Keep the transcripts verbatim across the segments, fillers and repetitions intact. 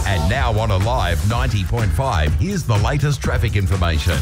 And now on Alive ninety point five, here's the latest traffic information.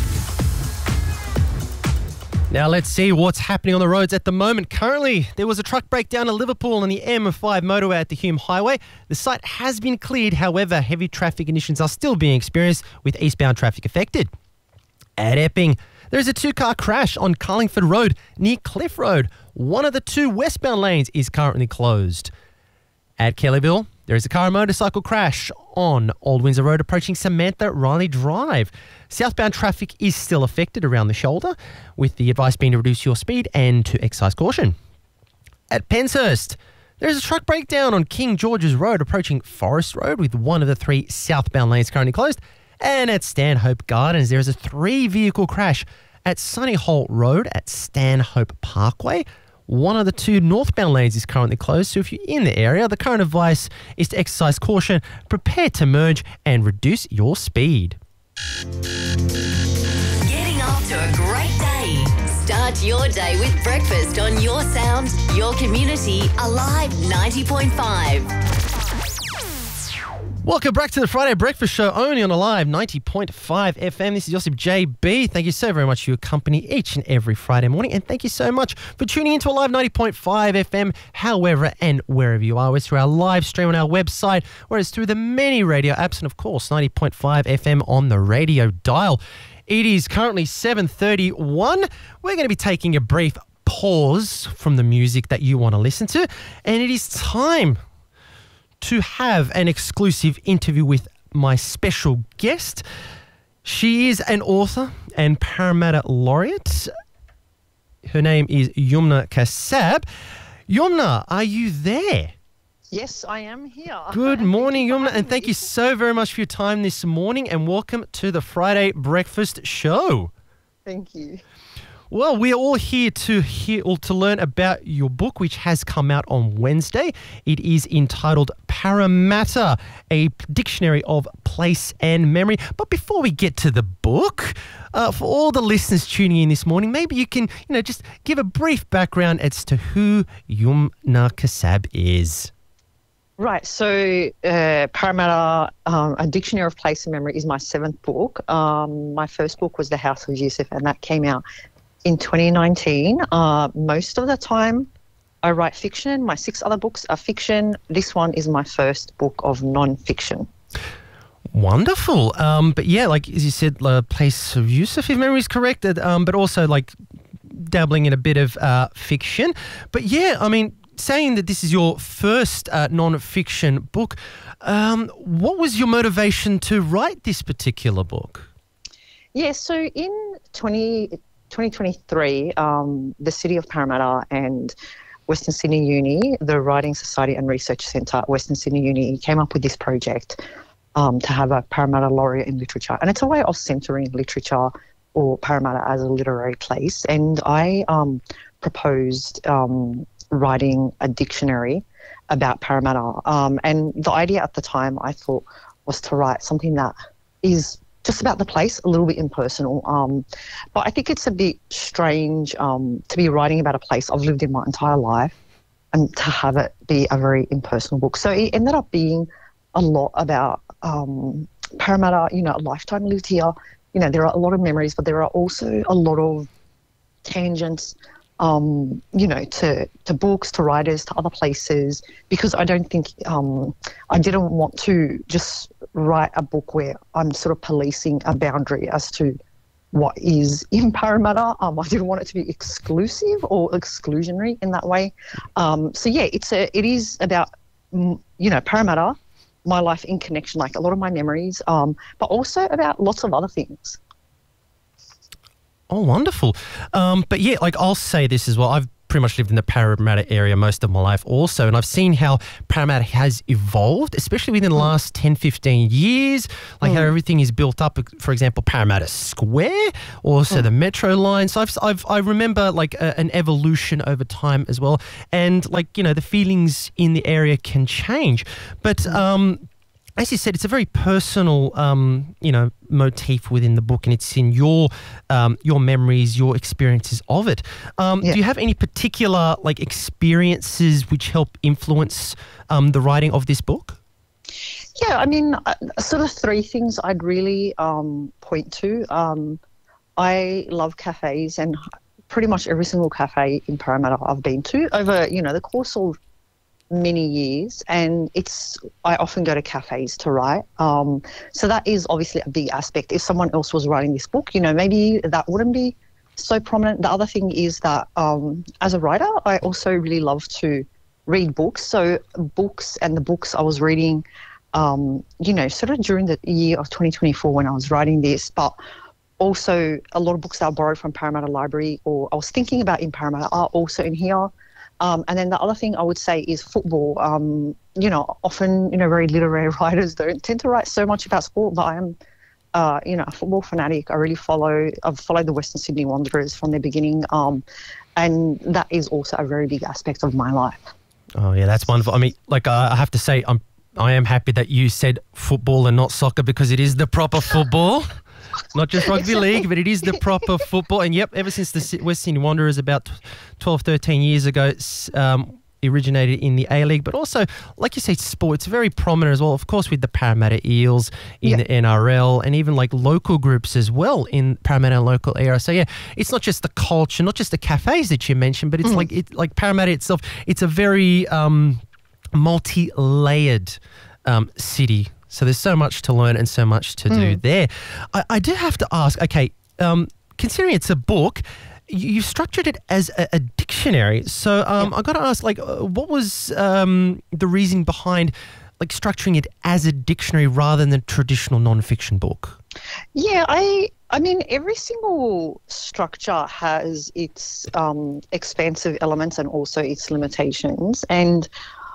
Now let's see what's happening on the roads at the moment. Currently, there was a truck breakdown at Liverpool on the M five motorway at the Hume Highway. The site has been cleared. However, heavy traffic conditions are still being experienced with eastbound traffic affected. At Epping, there is a two-car crash on Carlingford Road near Cliff Road. One of the two westbound lanes is currently closed. At Kellyville, there is a car and motorcycle crash on Old Windsor Road approaching Samantha Riley Drive. Southbound traffic is still affected around the shoulder, with the advice being to reduce your speed and to exercise caution. At Penshurst, there is a truck breakdown on King George's Road approaching Forest Road, with one of the three southbound lanes currently closed. And at Stanhope Gardens, there is a three-vehicle crash at Sunnyholt Road at Stanhope Parkway. One of the two northbound lanes is currently closed, so if you're in the area, the current advice is to exercise caution, prepare to merge and reduce your speed. Getting off to a great day. Start your day with breakfast on your sound, your community, Alive ninety point five. Welcome back to the Friday Breakfast Show, only on Alive ninety point five F M. This is Joseph J B. Thank you so very much for your company each and every Friday morning. And thank you so much for tuning into Alive ninety point five F M, however and wherever you are. It's through our live stream on our website, or it's through the many radio apps, and of course, ninety point five F M on the radio dial. It is currently seven thirty-one. We're going to be taking a brief pause from the music that you want to listen to, and it is time to have an exclusive interview with my special guest. She is an author and Parramatta laureate. Her name is Yumna Kassab. Yumna, are you there? Yes, I am here. Good morning, Yumna, and thank you so very much for your time this morning, and welcome to the Friday Breakfast Show. Thank you. Well, we're all here to hear or to learn about your book, which has come out on Wednesday. It is entitled Parramatta, a dictionary of place and memory. But before we get to the book, uh, for all the listeners tuning in this morning, maybe you can, you know, just give a brief background as to who Yumna Kassab is. Right, so uh, Parramatta, um, A Dictionary of Place and Memory is my seventh book. Um, my first book was The House of Yusuf, and that came out in twenty nineteen. Uh, most of the time I write fiction. My six other books are fiction. This one is my first book of non-fiction. Wonderful. Um, but yeah, like as you said, uh, Place of Yusuf, if memory is correct, um, but also like dabbling in a bit of uh, fiction. But yeah, I mean, saying that this is your first uh, non-fiction book, um, what was your motivation to write this particular book? Yeah, so in twenty twenty-three, um, the City of Parramatta and Western Sydney Uni, the Writing Society and Research Centre at Western Sydney Uni, came up with this project um, to have a Parramatta laureate in literature. And it's a way of centering literature or Parramatta as a literary place. And I um, proposed um, writing a dictionary about Parramatta. Um, and the idea at the time, I thought, was to write something that is just about the place, a little bit impersonal. Um, but I think it's a bit strange um, to be writing about a place I've lived in my entire life and to have it be a very impersonal book. So it ended up being a lot about um, Parramatta, you know, a lifetime lived here. You know, there are a lot of memories, but there are also a lot of tangents, um, you know, to, to books, to writers, to other places, because I don't think um, I didn't want to just write a book where I'm sort of policing a boundary as to what is in Parramatta. Um, I didn't want it to be exclusive or exclusionary in that way. Um, so yeah, it's a, it is about, you know, Parramatta, my life in connection, like a lot of my memories, um, but also about lots of other things. Oh, wonderful. Um, but yeah, like I'll say this as well. I've pretty much lived in the Parramatta area most of my life also, and I've seen how Parramatta has evolved, especially within the last ten, fifteen years, like mm. how everything is built up. For example, Parramatta Square, also mm. the Metro line. So I've, I've, I remember like a, an evolution over time as well. And like, you know, the feelings in the area can change. But mm. um, as you said, it's a very personal, um, you know, motif within the book, and it's in your um, your memories, your experiences of it. Um, yeah. Do you have any particular like experiences which help influence um, the writing of this book? Yeah, I mean, uh, sort of three things I'd really um, point to. Um, I love cafes, and pretty much every single cafe in Parramatta I've been to over, you know, the course of many years, and it's I often go to cafes to write. Um, so that is obviously a big aspect. If someone else was writing this book, you know, maybe that wouldn't be so prominent. The other thing is that um, as a writer, I also really love to read books. So books and the books I was reading, um, you know, sort of during the year of twenty twenty-four when I was writing this, but also a lot of books that I borrowed from Parramatta Library or I was thinking about in Parramatta are also in here. Um, and then the other thing I would say is football. Um, you know, often, you know, very literary writers don't tend to write so much about sport, but I am, uh, you know, a football fanatic. I really follow, I've followed the Western Sydney Wanderers from the beginning. Um, and that is also a very big aspect of my life. Oh, yeah, that's wonderful. I mean, like, uh, I have to say, I'm, I am happy that you said football and not soccer because it is the proper football. Not just rugby league, but it is the proper football. And yep, ever since the West Sydney Wanderers about twelve, thirteen years ago um, originated in the A-League, but also, like you say, sport, it's very prominent as well, of course, with the Parramatta Eels in yep. the N R L and even like local groups as well in Parramatta local area. So yeah, it's not just the culture, not just the cafes that you mentioned, but it's mm. like it, like Parramatta itself, it's a very um, multi-layered um, city. So there's so much to learn and so much to do mm. there. I, I do have to ask, okay, um, considering it's a book, you, you structured it as a, a dictionary. So um, yeah. I got to ask, like, uh, what was um, the reason behind like structuring it as a dictionary rather than a traditional non-fiction book? Yeah, I I mean, every single structure has its um, expansive elements and also its limitations. And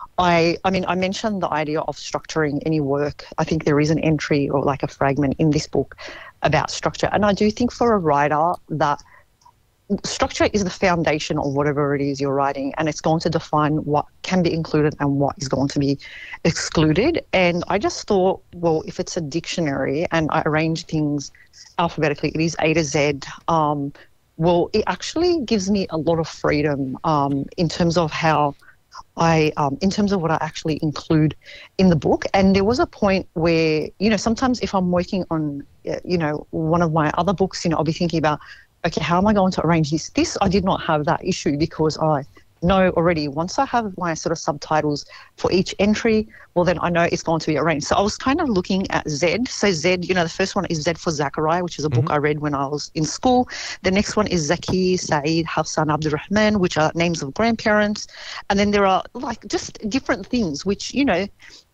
I, I mean, I mentioned the idea of structuring any work. I think there is an entry or like a fragment in this book about structure. And I do think for a writer that structure is the foundation of whatever it is you're writing, and it's going to define what can be included and what is going to be excluded. And I just thought, well, if it's a dictionary and I arrange things alphabetically, it is A to Z, um, well, it actually gives me a lot of freedom um, in terms of how I, um, in terms of what I actually include in the book. And there was a point where, you know, sometimes if I'm working on, you know, one of my other books, you know, I'll be thinking about, okay, how am I going to arrange this? This, I did not have that issue because I know already once I have my sort of subtitles for each entry, well, then I know it's going to be arranged. So I was kind of looking at Z. So Z, you know, the first one is Z for Zachariah, which is a mm-hmm. book I read when I was in school. The next one is Zaki, Saeed, Hafsan, Abdurrahman, which are names of grandparents. And then there are like just different things, which, you know,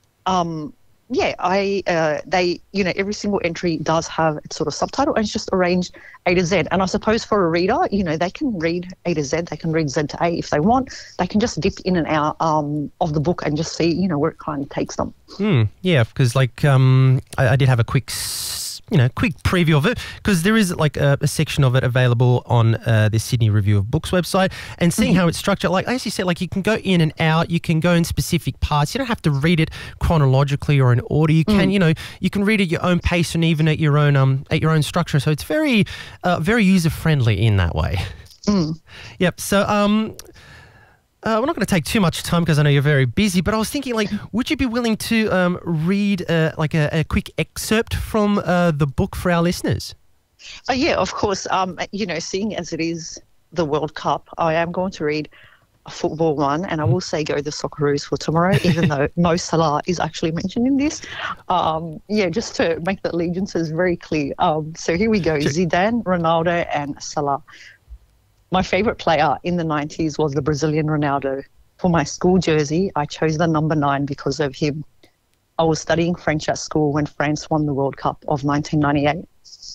um, yeah, I uh, they, you know, every single entry does have its sort of subtitle and it's just arranged A to Z. And I suppose for a reader, you know, they can read A to Z, they can read Z to A if they want. They can just dip in and out um, of the book and just see, you know, where it kind of takes them. Mm, yeah, because like um, I, I did have a quick you know, quick preview of it because there is like a, a section of it available on uh, the Sydney Review of Books website, and seeing mm-hmm. how it's structured, like as you said, like you can go in and out, you can go in specific parts. You don't have to read it chronologically or in order. You can, mm. you know, you can read at your own pace and even at your own um at your own structure. So it's very, uh, very user friendly in that way. Mm. Yep. So um. Uh, we're not going to take too much time because I know you're very busy, but I was thinking, like, would you be willing to um, read uh, like a, a quick excerpt from uh, the book for our listeners? Uh, yeah, of course. Um, you know, seeing as it is the World Cup, I am going to read a football one, and I will say go the Socceroos for tomorrow, even though Mo Salah is actually mentioned in this. Um, yeah, just to make the allegiances very clear. Um, so here we go, sure. Zidane, Ronaldo and Salah. My favourite player in the nineties was the Brazilian Ronaldo. For my school jersey, I chose the number nine because of him. I was studying French at school when France won the World Cup of nineteen ninety-eight.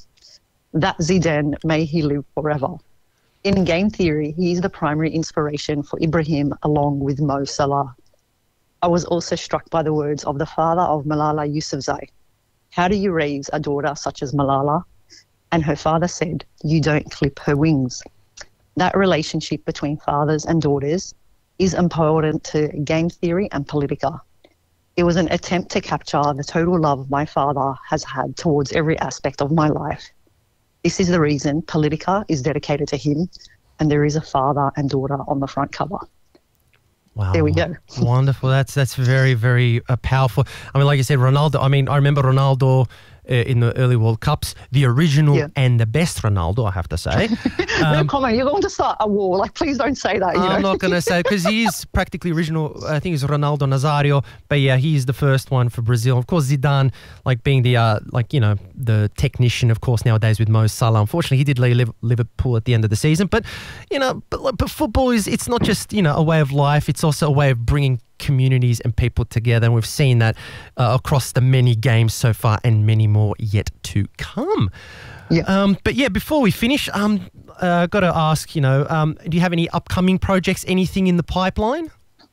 That Zidane, may he live forever. In game theory, he is the primary inspiration for Ibrahim along with Mo Salah. I was also struck by the words of the father of Malala Yousafzai. How do you raise a daughter such as Malala? And her father said, you don't clip her wings. That relationship between fathers and daughters is important to game theory and Politica. It was an attempt to capture the total love my father has had towards every aspect of my life. This is the reason Politica is dedicated to him, and there is a father and daughter on the front cover. Wow. there we go. Wonderful. That's that's very, very uh, powerful. I mean, like you said, Ronaldo, I mean, I remember Ronaldo uh, in the early World Cups, the original Yeah. and the best Ronaldo, I have to say. no comment. You're going to start a war. Like, please don't say that. You I'm know? not going to say, because he is practically original. I think it's Ronaldo Nazario. But yeah, he's the first one for Brazil. Of course, Zidane, like being the, uh, like, you know, the technician, of course, nowadays with Mo Salah. Unfortunately, he did leave Liv- Liverpool at the end of the season. But, you know, but, but football is, it's not just, you know, a way of life. It's also a way of bringing communities and people together. And we've seen that uh, across the many games so far and many more yet to come. Yeah. Um, but yeah, before we finish, um, uh, got to ask, you know, um, do you have any upcoming projects, anything in the pipeline?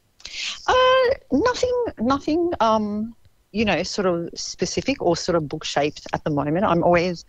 Uh, nothing, nothing, um, you know, sort of specific or sort of book shaped at the moment. I'm always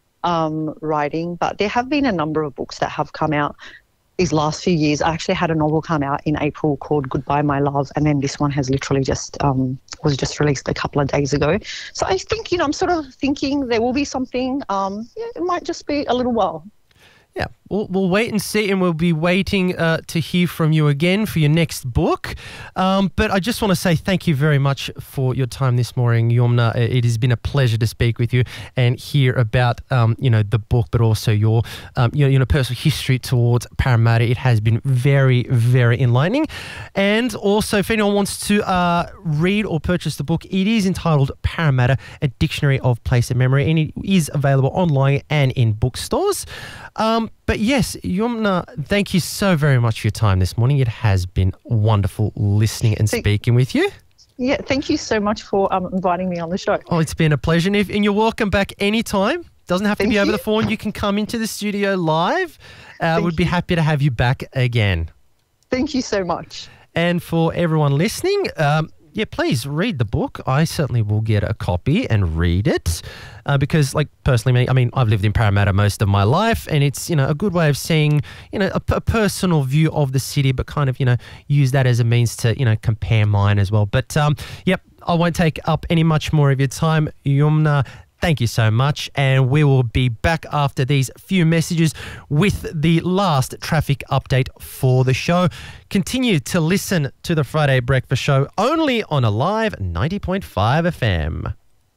um, writing, but there have been a number of books that have come out these last few years. I actually had a novel come out in April called Goodbye, My Love, and then this one has literally just um, was just released a couple of days ago. So I think, you know, I'm sort of thinking there will be something. Um, yeah, it might just be a little while. Yeah, we'll, we'll wait and see, and we'll be waiting uh, to hear from you again for your next book. Um, but I just want to say thank you very much for your time this morning, Yumna. It has been a pleasure to speak with you and hear about, um, you know, the book, but also your, um, you know, you know, personal history towards Parramatta. It has been very, very enlightening. And also, if anyone wants to uh, read or purchase the book, it is entitled Parramatta, A Dictionary of Place and Memory, and it is available online and in bookstores. Um, but yes, Yumna, thank you so very much for your time this morning. It has been wonderful listening and Thank- speaking with you. Yeah, thank you so much for um, inviting me on the show. Oh, it's been a pleasure. And, if, and you're welcome back anytime. Doesn't have to Thank be over you. the phone. You can come into the studio live. Uh, Thank we'd be you. happy to have you back again. Thank you so much. And for everyone listening, um, yeah, please read the book. I certainly will get a copy and read it uh, because, like, personally, me, I mean, I've lived in Parramatta most of my life, and it's, you know, a good way of seeing, you know, a, a personal view of the city, but kind of, you know, use that as a means to, you know, compare mine as well. But, um, yep, I won't take up any much more of your time, Yumna. Thank you so much, and we will be back after these few messages with the last traffic update for the show. Continue to listen to the Friday Breakfast Show only on Alive ninety point five F M.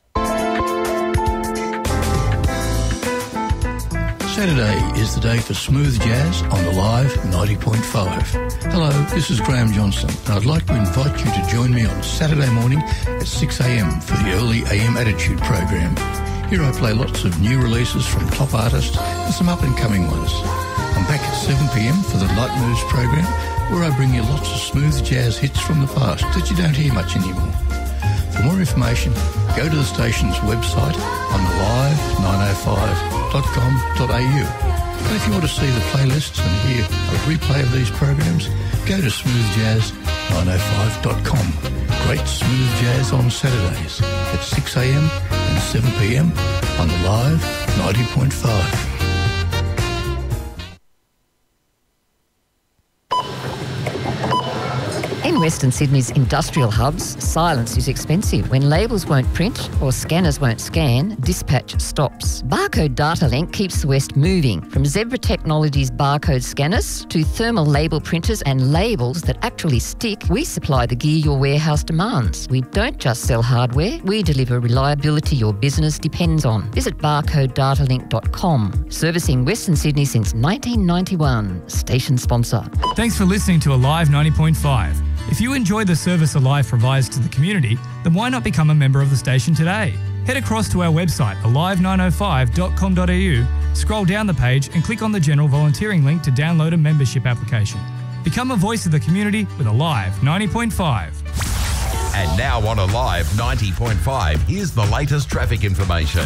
Saturday is the day for smooth jazz on Alive ninety point five. Hello, this is Graham Johnson, and I'd like to invite you to join me on Saturday morning at six a m for the early A M Attitude program. Here I play lots of new releases from top artists and some up-and-coming ones. I'm back at seven p m for the Light Moves program, where I bring you lots of smooth jazz hits from the past that you don't hear much anymore. For more information, go to the station's website on alive nine oh five dot com dot a u. And if you want to see the playlists and hear a replay of these programs, go to smooth jazz nine oh five dot com. Great smooth jazz on Saturdays at six a m and seven p m on Alive ninety point five. In Western Sydney's industrial hubs, silence is expensive. When labels won't print or scanners won't scan, dispatch stops. Barcode Data Link keeps the West moving. From Zebra Technologies barcode scanners to thermal label printers and labels that actually stick, we supply the gear your warehouse demands. We don't just sell hardware, we deliver reliability your business depends on. Visit barcode data link dot com. Servicing Western Sydney since nineteen ninety-one. Station sponsor. Thanks for listening to Alive ninety point five. If you enjoy the service Alive provides to the community, then why not become a member of the station today? Head across to our website, alive nine oh five dot com dot a u, scroll down the page and click on the general volunteering link to download a membership application. Become a voice of the community with Alive ninety point five. And now on Alive ninety point five, here's the latest traffic information.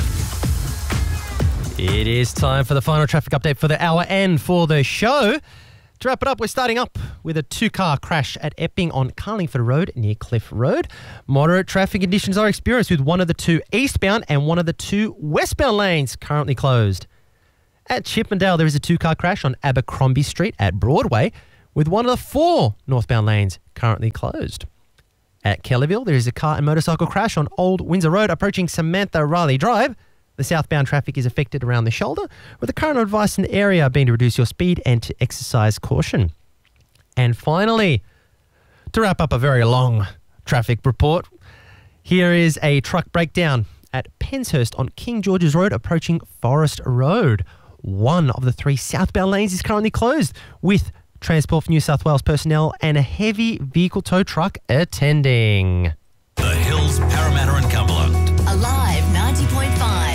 It is time for the final traffic update for the hour and for the show. To wrap it up, we're starting up with a two-car crash at Epping on Carlingford Road near Cliff Road. Moderate traffic conditions are experienced with one of the two eastbound and one of the two westbound lanes currently closed. At Chippendale, there is a two-car crash on Abercrombie Street at Broadway with one of the four northbound lanes currently closed. At Kellyville, there is a car and motorcycle crash on Old Windsor Road approaching Samantha Riley Drive. The southbound traffic is affected around the shoulder, with the current advice in the area being to reduce your speed and to exercise caution. And finally, To wrap up a very long traffic report, here is a truck breakdown at Penshurst on King George's Road approaching Forest Road. One of the three southbound lanes is currently closed with Transport for New South Wales personnel and a heavy vehicle tow truck attending. The Hills, Parramatta and Cumberland. Alive ninety point five.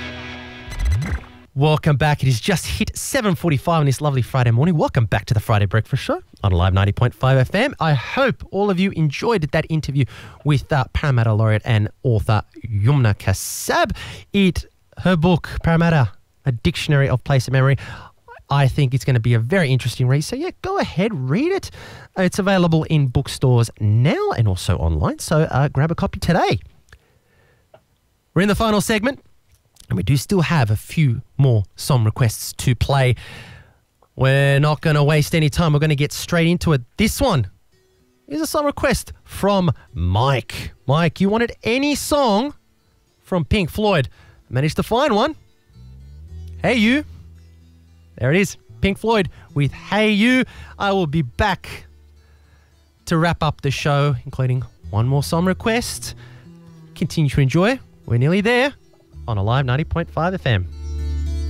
Welcome back. It is just hit seven forty-five on this lovely Friday morning. Welcome back to the Friday Breakfast Show on Alive ninety point five F M. I hope all of you enjoyed that interview with uh, Parramatta laureate and author Yumna Kassab. It, her book, Parramatta, A Dictionary of Place and Memory, I think it's going to be a very interesting read. So, yeah, go ahead, read it. It's available in bookstores now and also online. So, uh, grab a copy today. We're in the final segment, and we do still have a few more song requests to play. We're not going to waste any time. We're going to get straight into it. This one is a song request from Mike. Mike, you wanted any song from Pink Floyd. I managed to find one. Hey, you. There it is, Pink Floyd with Hey You. I will be back to wrap up the show, including one more song request. Continue to enjoy. We're nearly there on Alive ninety point five F M.